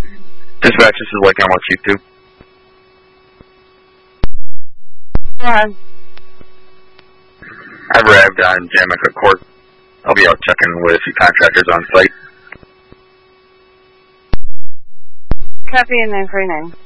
Dispatch, this is Lake Elmwood Chief 2. Go ahead. I've arrived on Jamaica Court. I'll be out checking with a few contractors on site. Copy and name for your name.